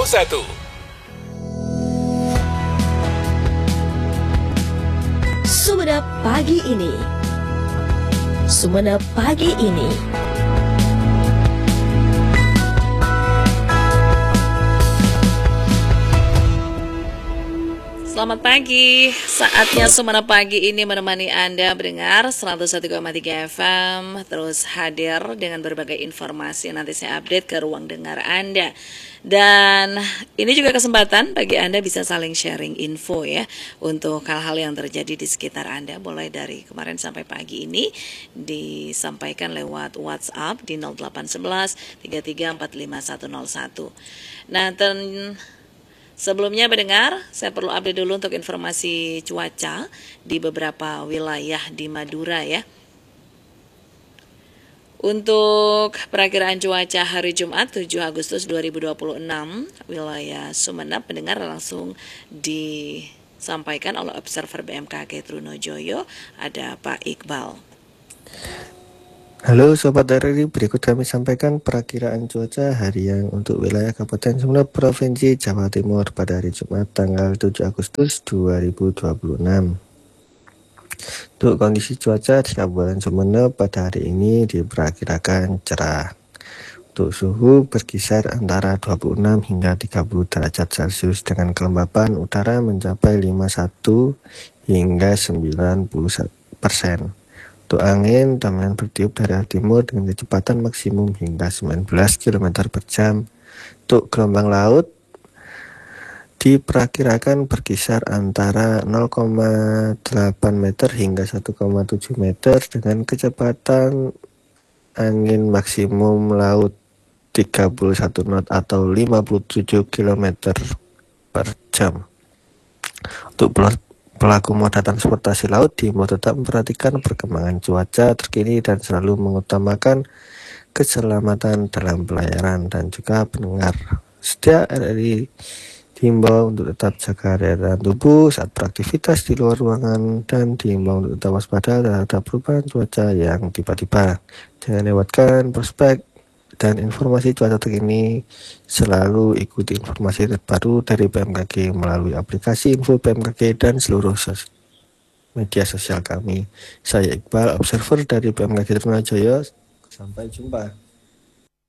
Sumenep pagi ini. Sumenep pagi ini. Selamat pagi, saatnya Sumenep pagi ini menemani Anda mendengar 101,3 FM, terus hadir dengan berbagai informasi yang nanti saya update ke ruang dengar Anda. Dan ini juga kesempatan bagi Anda bisa saling sharing info ya, untuk hal-hal yang terjadi di sekitar Anda, mulai dari kemarin sampai pagi ini, disampaikan lewat WhatsApp di 0811 3345 101. Nah, sebelumnya mendengar, saya perlu update dulu untuk informasi cuaca di beberapa wilayah di Madura ya. Untuk perakiraan cuaca hari Jumat 7 Agustus 2026, wilayah Sumenep mendengar langsung disampaikan oleh Observer BMKG Trunojoyo, ada Pak Iqbal. Halo Sobat RRI, berikut kami sampaikan perakiraan cuaca harian untuk wilayah Kabupaten Sumenep, Provinsi Jawa Timur pada hari Jumat tanggal 7 Agustus 2026. Untuk kondisi cuaca di Kabupaten Sumenep pada hari ini diperkirakan cerah. Untuk suhu berkisar antara 26 hingga 30 derajat Celcius dengan kelembapan udara mencapai 51 hingga 90%. Untuk angin, dominan bertiup dari arah timur dengan kecepatan maksimum hingga 19 km per jam. Untuk gelombang laut, diperkirakan berkisar antara 0,8 meter hingga 1,7 meter dengan kecepatan angin maksimum laut 31 knot atau 57 km per jam. Untuk pelaku moda transportasi laut diimbau tetap memperhatikan perkembangan cuaca terkini dan selalu mengutamakan keselamatan dalam pelayaran. Dan juga pendengar setia RRI diimbau untuk tetap jaga daya tahan tubuh saat beraktivitas di luar ruangan dan diimbau untuk tetap waspada terhadap perubahan cuaca yang tiba-tiba. Jangan lewatkan prospek dan informasi cuaca terkini, selalu ikuti informasi terbaru dari BMKG melalui aplikasi info BMKG dan seluruh media sosial kami. Saya Iqbal, Observer dari BMKG Trunojoyo. Sampai jumpa.